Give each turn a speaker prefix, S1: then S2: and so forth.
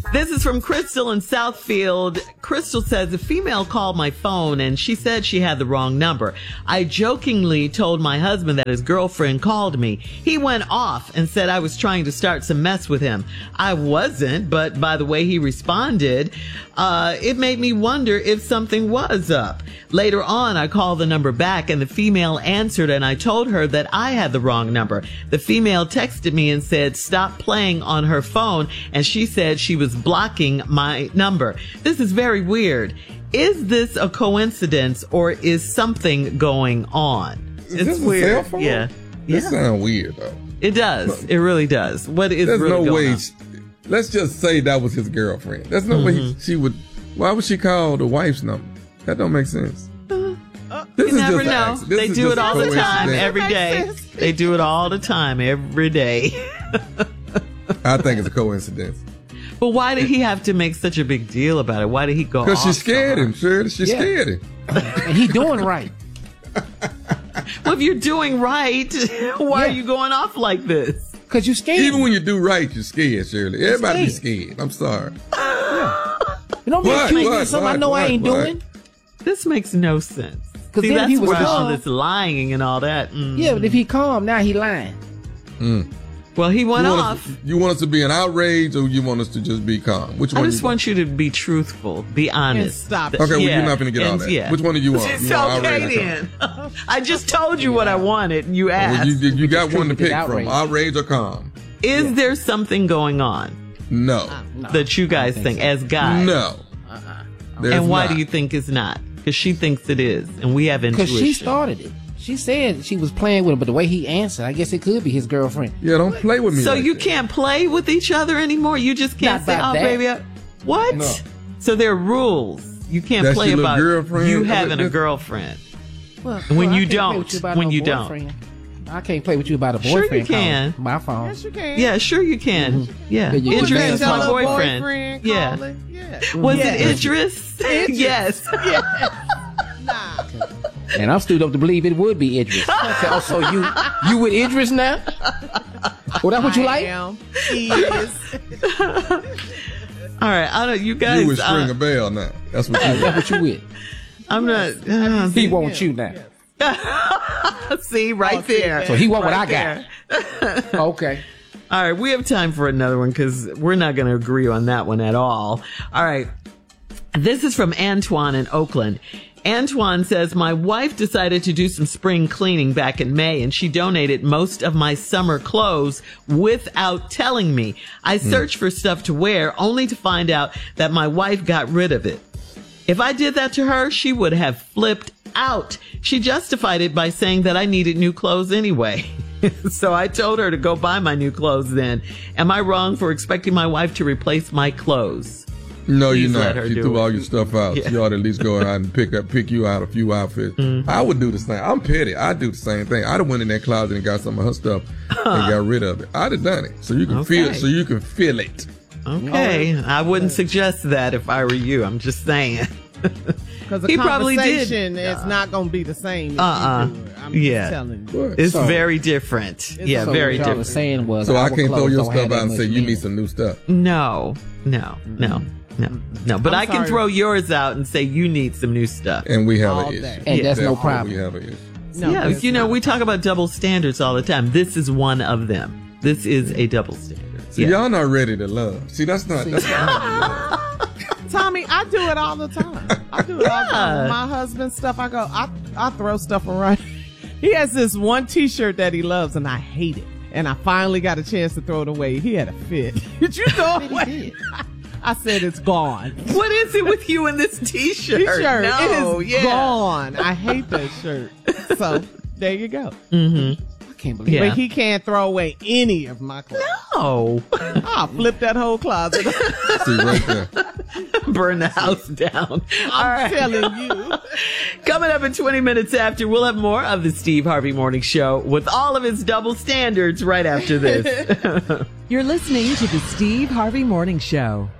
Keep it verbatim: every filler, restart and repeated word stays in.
S1: This is from Crystal in Southfield. Crystal says, a female called my phone and she said she had the wrong number. I jokingly told my husband that his girlfriend called me. He went off and said I was trying to start some mess with him. I wasn't, but by the way he responded, uh, it made me wonder if something was up. Later on, I called the number back and the female answered and I told her that I had the wrong number. The female texted me and said, stop playing on her phone, and she said she was blocking my number. This is very weird. Is this a coincidence or is something going on?
S2: Is
S1: it's
S2: this
S1: weird.
S2: A cell phone?
S1: Yeah.
S2: This
S1: yeah.
S2: sounds weird though.
S1: It does. It really does. What is
S2: There's
S1: really
S2: no
S1: going
S2: way.
S1: on?
S2: She, let's just say that was his girlfriend. There's no
S1: Mm-hmm.
S2: way she would. Why would she call the wife's number? That don't make sense.
S1: Uh,
S2: This
S1: you
S2: is
S1: never
S2: just
S1: know.
S2: accident. This
S1: They
S2: is
S1: do
S2: just
S1: it
S2: a
S1: all the time,
S2: coincidence.
S1: every day. They do it all the time, every day.
S2: I think it's a coincidence.
S1: But why did he have to make such a big deal about it? Why did he go off?
S2: Because she
S1: so
S2: scared
S1: hard?
S2: him, Shirley. She
S3: Yeah.
S2: scared him.
S3: And he doing right.
S1: Well, if you're doing right, why
S3: Yeah.
S1: are you going off like this?
S3: Because you scared.
S2: Even when you do right, you're scared, Shirley. Everybody be
S3: scared.
S2: scared. I'm sorry.
S3: You don't be
S2: What?
S3: accusing me
S2: What?
S3: of something I
S2: What?
S3: know I
S2: What?
S3: ain't
S2: What?
S3: doing.
S1: This makes no sense.
S3: 'Cause
S1: See,
S3: then if
S1: that's
S3: he was
S1: where all
S3: calm-
S1: this lying and all that. Mm.
S3: Yeah, but if he calm, now he lying.
S1: Well, he went
S2: You want,
S1: off.
S2: us, you want us to be in outrage or you want us to just be calm? Which
S1: I
S2: one
S1: just
S2: you
S1: want you to be truthful, be honest.
S4: stop it.
S2: Okay, well,
S1: Yeah,
S2: you're not going to get all
S1: and-
S2: that.
S1: yeah.
S2: Which one do you want?
S1: It's
S2: You want
S1: okay
S2: outrage or
S1: then. I just told you what I wanted, and you
S2: calm?
S1: asked.
S2: Well, you, you got one to
S3: treated it
S2: pick
S3: outrage.
S2: from. Outrage or calm?
S1: Is there something going on
S2: No.
S3: No,
S1: that you guys
S3: think
S1: think,
S3: so.
S1: as guys?
S2: No. There's
S1: And why
S2: not.
S1: do you think it's not? Because she thinks it is, and we have
S3: Because
S1: intuition.
S3: she started it. She said she was playing with him, but the way he answered, I guess it could be his girlfriend.
S2: Yeah, don't play with me.
S1: So
S2: like
S1: you
S2: that.
S1: can't play with each other anymore? You just can't
S3: Not
S1: say,
S3: about
S1: oh,
S3: that.
S1: baby, I-" what?
S2: No.
S1: So there are rules. You can't
S2: That's
S1: play
S2: your little
S1: about
S2: girlfriend?
S1: you
S2: I mean,
S1: having a
S2: this-
S1: girlfriend.
S3: Well,
S1: When
S3: well, I
S1: you
S3: can't play
S1: don't.
S3: with you about
S1: When
S3: no
S1: you don't.
S3: boyfriend. I can't play with you about a
S1: Sure you
S3: boyfriend.
S1: can.
S3: calling My phone.
S4: Yes, you can.
S1: Yeah, sure you can. Yeah.
S3: Yeah, you
S1: Idris
S3: can.
S1: is
S3: Tell
S1: my
S3: her
S1: boyfriend.
S4: boyfriend
S1: Yeah.
S4: calling. Yeah.
S1: Was
S4: Yes.
S1: it Idris? Yes.
S4: Nah.
S3: And I'm stood up to believe it would be Idris. So, so you you with Idris now? Well, that's what you
S4: I
S3: like?
S4: am. He is.
S1: All right. I don't. You guys.
S2: You would string
S1: uh,
S2: a bell now. That's what you
S3: That's what you with.
S1: I'm not. Uh,
S3: He wants you now.
S1: see right there.
S3: So he want what
S1: Right
S3: I got. Okay.
S1: All right, we have time for another one because we're not going to agree on that one at all. All right. This is from Antoine in Oakland. Antoine says, my wife decided to do some spring cleaning back in May and she donated most of my summer clothes without telling me. I searched for stuff to wear only to find out that my wife got rid of it. If I did that to her, she would have flipped out. She justified it by saying that I needed new clothes anyway. So I told her to go buy my new clothes then. Am I wrong for expecting my wife to replace my clothes?
S2: No,
S1: Please
S2: you're
S1: let
S2: not.
S1: her
S2: She
S1: do
S2: threw
S1: it.
S2: all your stuff out.
S1: Yeah.
S2: You ought to at least go out and pick up, pick you out a few outfits.
S1: Mm-hmm.
S2: I would do the same. I'm petty. I'd do the same thing. I'd have went in that closet and got some of her stuff and got rid of it. I'd have done it. So you can feel
S1: Okay.
S2: so you can feel it.
S1: Okay. I wouldn't suggest that if I were you. I'm just saying.
S4: Because the
S1: He probably did.
S4: conversation is not going to be the same. if
S1: Uh-uh.
S4: you do it. I'm
S1: Yeah.
S4: just telling you.
S2: What?
S1: It's
S3: So-
S1: very different. Yeah,
S3: So
S1: very
S3: what y'all
S1: different.
S3: was saying was
S2: So I
S3: our
S2: can't throw
S3: clothes
S2: your
S3: don't have
S2: stuff
S3: that
S2: out and
S3: much
S2: say you
S3: meaning.
S2: need some new stuff.
S1: No, no, no, no, no. But
S4: I'm
S1: I can
S4: sorry.
S1: throw yours out and say you need some new stuff.
S2: And we have
S4: All
S2: an issue.
S4: day.
S3: And
S1: Yeah.
S3: that's no
S2: Therefore,
S3: problem.
S2: We have an issue.
S4: No,
S1: yeah,
S4: that's
S1: you know,
S4: not.
S1: we talk about double standards all the time. This is one of them. This is a double standard.
S2: See,
S1: Yeah.
S2: y'all not ready to love. See, that's not. That's not
S4: Tommy, I do it all the time. I do it all the time. With my husband's stuff, I go, I, I throw stuff around. He has this one T-shirt that he loves, and I hate it. And I finally got a chance to throw it away. He had a fit. Did you throw it away? I said it's gone.
S1: What is it with you and this T-shirt?
S4: T-shirt,
S1: No,
S4: it is
S1: yeah.
S4: gone. I hate that shirt. So there you go.
S3: I can't believe
S1: Yeah.
S4: But he can't throw away any of my clothes.
S1: Oh,
S4: I'll flip that whole closet.
S2: see right there.
S1: burn the house down. All
S4: I'm
S1: right.
S4: telling you.
S1: Coming up in twenty minutes after, we'll have more of the Steve Harvey Morning Show with all of his double standards right after this.
S5: You're listening to the Steve Harvey Morning Show.